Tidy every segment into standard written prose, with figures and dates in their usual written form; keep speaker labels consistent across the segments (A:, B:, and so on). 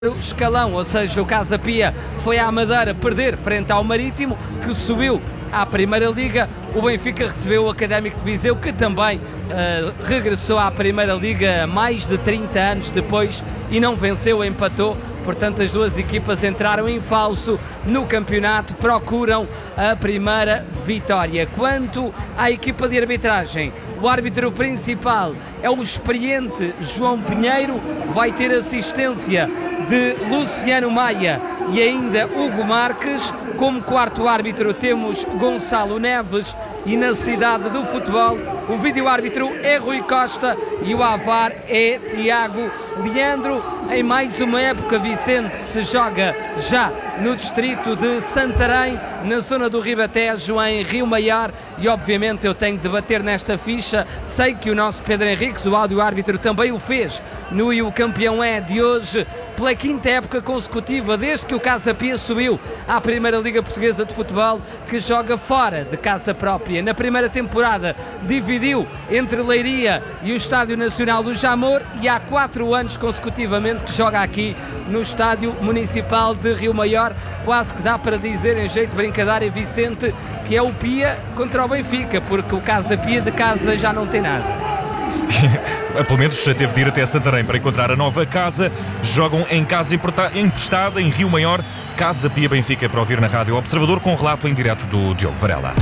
A: escalão, ou seja, o Casa Pia foi à Madeira perder frente ao Marítimo, que subiu à Primeira Liga. O Benfica recebeu o Académico de Viseu, que também regressou à Primeira Liga mais de 30 anos depois e não venceu, empatou. Portanto, as duas equipas entraram em falso no campeonato, procuram a primeira vitória. Quanto à equipa de arbitragem, o árbitro principal é o experiente João Pinheiro, vai ter assistência de Luciano Maia e ainda Hugo Marques. Como quarto árbitro temos Gonçalo Neves e na cidade do futebol o vídeo-árbitro é Rui Costa e o AVAR é Tiago Leandro. Em mais uma época, Vicente, que se joga já no distrito de Santarém, na zona do Ribatejo, em Rio Maior, e obviamente eu tenho de bater nesta ficha. Sei que o nosso Pedro Henriques, o áudio-árbitro, também o fez no E o Campeão é de hoje, pela quinta época consecutiva, desde que o Casa Pia subiu à Primeira Liga Portuguesa de Futebol, que joga fora de casa própria. Na primeira temporada dividiu entre Leiria e o Estádio Nacional do Jamor, e há 4 anos consecutivamente que joga aqui no Estádio Municipal de Rio Maior. Quase que dá para dizer, em jeito de brincadeira, Vicente, que é o Pia contra o Benfica, porque o Casa Pia de casa já não tem nada.
B: Pelo menos teve de ir até Santarém para encontrar a nova casa. Jogam em casa emprestada em Rio Maior. Casa Pia Benfica, para ouvir na Rádio Observador, com relato em direto do Diogo Varela.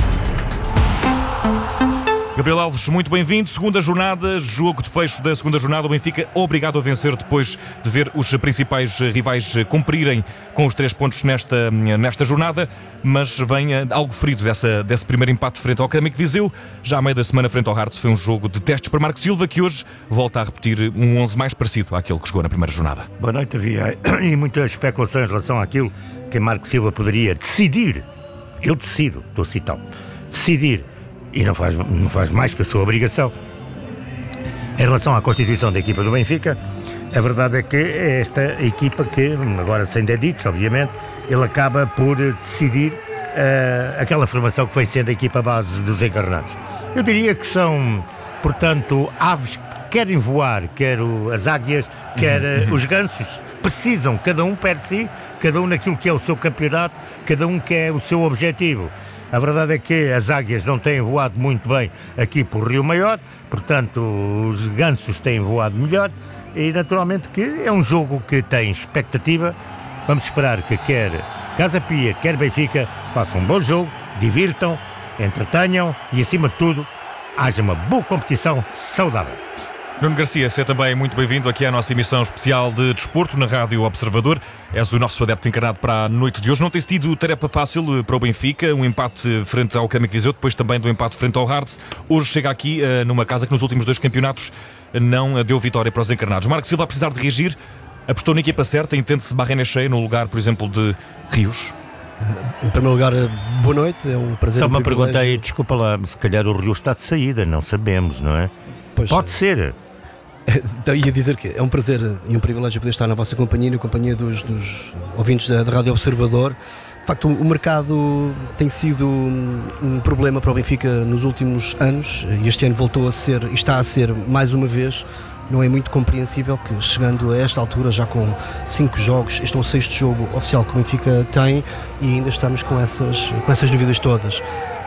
B: Gabriel Alves, muito bem-vindo. Segunda jornada, jogo de fecho da segunda jornada. O Benfica obrigado a vencer depois de ver os principais rivais cumprirem com os 3 pontos nesta jornada, mas vem algo ferido desse primeiro empate frente ao Académico de Viseu. Já à meia da semana, frente ao Hearts, foi um jogo de testes para Marco Silva, que hoje volta a repetir um 11 mais parecido àquele que jogou na primeira jornada.
C: Boa noite. Havia muita especulação em relação àquilo que Marco Silva poderia decidir. Eu decido, estou a citar, decidir, e não faz mais que a sua obrigação. Em relação à constituição da equipa do Benfica, a verdade é que é esta equipa que, agora sem deditos, obviamente, ele acaba por decidir aquela formação que vem sendo a equipa base dos encarnados. Eu diria que são, portanto, aves que querem voar, quer as águias, quer os gansos, precisam, cada um per si, cada um naquilo que é o seu campeonato, cada um que é o seu objetivo. A verdade é que as águias não têm voado muito bem aqui por Rio Maior, portanto os gansos têm voado melhor, e naturalmente que é um jogo que tem expectativa. Vamos esperar que quer Casa Pia, quer Benfica, façam um bom jogo, divirtam, entretenham e, acima de tudo, haja uma boa competição saudável.
B: Nuno Garcia, seja também muito bem-vindo aqui à nossa emissão especial de desporto na Rádio Observador. És o nosso adepto encarnado para a noite de hoje. Não tem sido tarefa fácil para o Benfica, um empate frente ao Académico de Viseu, depois também do empate frente ao Hearts. Hoje chega aqui numa casa que nos últimos 2 campeonatos não deu vitória para os encarnados. Marco Silva, a precisar de reagir, apostou na equipa certa, entende-se Barrena cheia no lugar, por exemplo, de Rios?
D: Em primeiro lugar, boa noite, é um prazer.
C: Só uma pergunta aí, desculpa lá, se calhar o Rio está de saída, não sabemos, não é?
D: Pois,
C: pode ser.
D: Então, ia dizer que é um prazer e um privilégio poder estar na vossa companhia, na companhia dos ouvintes da Rádio Observador. De facto, o mercado tem sido um problema para o Benfica nos últimos anos, e este ano voltou a ser, e está a ser mais uma vez. Não é muito compreensível que, chegando a esta altura, já com 5 jogos, este é o 6º jogo oficial que o Benfica tem, e ainda estamos com essas dúvidas todas.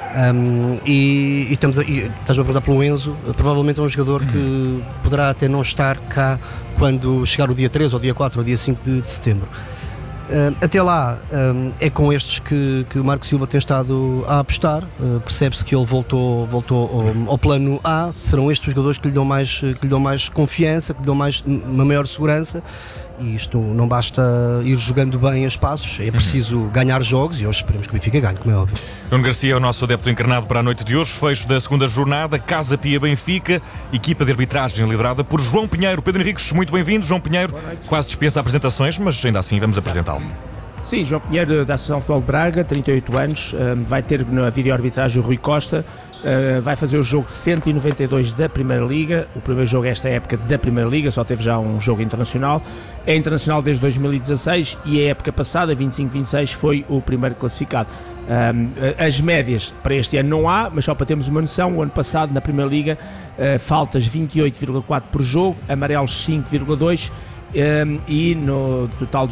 D: Estás-me a perguntar pelo Enzo. Provavelmente é um jogador que poderá até não estar cá quando chegar o dia 3 ou dia 4 ou dia 5 de setembro. Até lá, é com estes que o Marco Silva tem estado a apostar. Percebe-se que ele voltou ao plano A. Serão estes os jogadores que lhe dão mais confiança, que lhe dão uma maior segurança. E isto não basta ir jogando bem a espaços, é preciso ganhar jogos, e hoje esperemos que o Benfica ganhe, como é óbvio.
B: Nuno Garcia é o nosso adepto encarnado para a noite de hoje. Fecho da segunda jornada, Casa Pia Benfica, equipa de arbitragem liderada por João Pinheiro. Pedro Henriques, muito bem-vindo. João Pinheiro quase dispensa apresentações, mas ainda assim vamos apresentá-lo.
E: Sim, João Pinheiro, da Associação de Futebol de Braga, 38 anos, vai ter na vídeo-arbitragem o Rui Costa. Vai fazer o jogo 192 da Primeira Liga, o primeiro jogo esta época da Primeira Liga, só teve já um jogo internacional, é internacional desde 2016 e a época passada, 25-26, foi o primeiro classificado. As médias para este ano não há, mas só para termos uma noção, o ano passado na Primeira Liga faltas 28,4 por jogo, amarelos 5,2 e no total